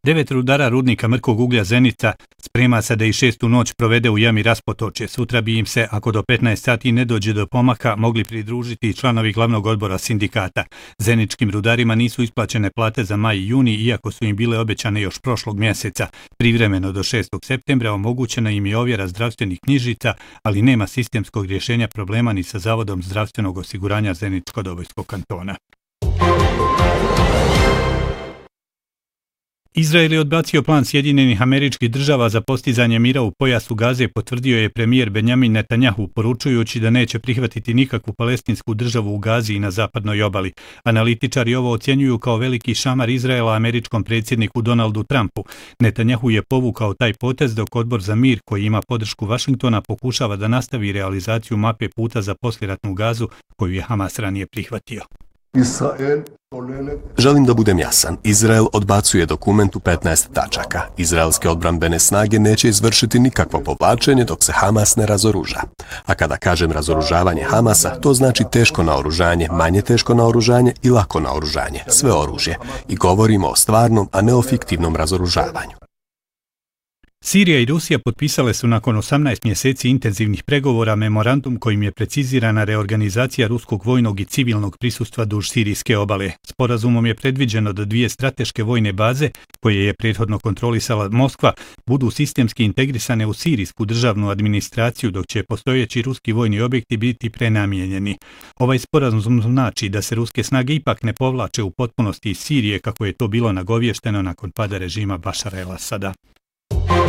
9 rudara rudnika mrkog uglja Zenica sprema se da i 6. noć provede u jami Raspotočje. Sutra bi im se, ako do 15 sati ne dođe do pomaka, mogli pridružiti i članovi glavnog odbora sindikata. Zeničkim rudarima nisu isplaćene plate za maj i juni, iako su im bile obećane još prošlog mjeseca. Privremeno do 6. septembra omogućena im je ovjera zdravstvenih knjižica, ali nema sistemskog rješenja problema ni sa Zavodom zdravstvenog osiguranja Zeničko-Dobojskog kantona. Izrael je odbacio plan Sjedinjenih Američkih Država za postizanje mira u pojasu Gaze, potvrdio je premijer Benjamin Netanjahu, poručujući da neće prihvatiti nikakvu palestinsku državu u Gazi i na zapadnoj obali. Analitičari ovo ocjenjuju kao veliki šamar Izraela američkom predsjedniku Donaldu Trumpu. Netanjahu je povukao taj potez dok Odbor za mir, koji ima podršku Vašingtona, pokušava da nastavi realizaciju mape puta za poslijeratnu Gazu koju je Hamas ranije prihvatio. Želim da budem jasan. Izrael odbacuje dokument u 15 tačaka. Izraelske odbrambene snage neće izvršiti nikakvo povlačenje dok se Hamas ne razoruža. A kada kažem razoružavanje Hamasa, to znači teško naoružanje, manje teško naoružanje i lako naoružanje, sve oružje. I govorimo o stvarnom, a ne o fiktivnom razoružavanju. Sirija i Rusija potpisale su nakon 18 mjeseci intenzivnih pregovora memorandum kojim je precizirana reorganizacija ruskog vojnog i civilnog prisustva duž sirijske obale. Sporazumom je predviđeno da 2 strateške vojne baze, koje je prethodno kontrolisala Moskva, budu sistemski integrisane u sirijsku državnu administraciju, dok će postojeći ruski vojni objekti biti prenamijenjeni. Ovaj sporazum znači da se ruske snage ipak ne povlače u potpunosti iz Sirije, kako je to bilo nagovješteno nakon pada režima Bašara el-Asada.